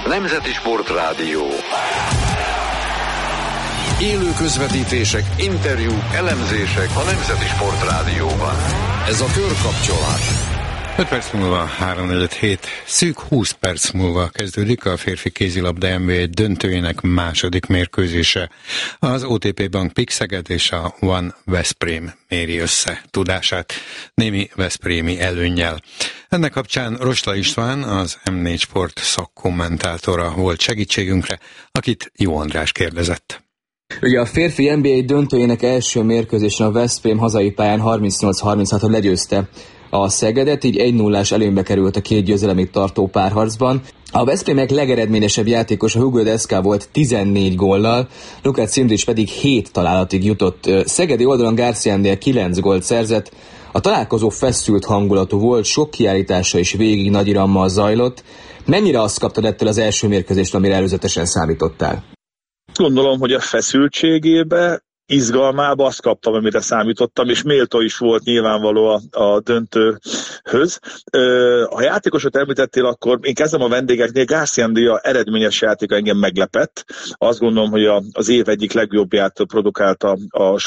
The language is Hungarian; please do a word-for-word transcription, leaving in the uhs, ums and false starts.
Nemzeti Sportrádió. Élő közvetítések, interjúk, elemzések a Nemzeti Sportrádióban. Ez a Körkapcsolat. öt perc múlva, három negyven hét, szűk húsz perc múlva kezdődik a férfi kézilabda en bé egy döntőjének második mérkőzése. Az o té pé Bank Pik Szeged és a One Veszprém méri össze tudását némi veszprémi előnnyel. Ennek kapcsán Rostla István, az em négy Sport szakkommentátora volt segítségünkre, akit Jó András kérdezett. Ugye a férfi en bé egy döntőjének első mérkőzésen a Veszprém hazai pályán harmincnyolc harminchaton legyőzte a Szegedet, így egy nullás előnybe került a két győzelemig tartó párharcban. A Veszprémek legeredményesebb játékosa Hugo Deszka volt tizennégy góllal, Lukács Szindrics pedig hét találatig jutott. Szegedi oldalon Garciandél kilenc gólt szerzett. A találkozó feszült hangulatú volt, sok kiállítása is végig nagy irammal zajlott. Mennyire azt kaptad ettől az első mérkőzést, amire előzetesen számítottál? Gondolom, hogy a feszültségébe, izgalmába azt kaptam, amire számítottam, és méltó is volt nyilvánvaló a, a döntőhöz. Ha játékosot említettél, akkor én kezdem a vendégeknél. Garciandél eredményes játéka engem meglepett. Azt gondolom, hogy a, az év egyik legjobbját produkálta a